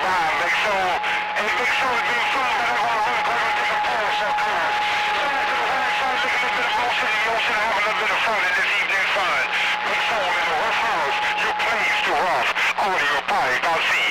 rhyme, big soul. And big soul is being fooled by that one room going to different pools or cars. So to the right side, look a little bit of motion in the ocean, have a little bit of fun in this evening fun. Big soul in the rough house, your plays too rough. Audio by Garcia.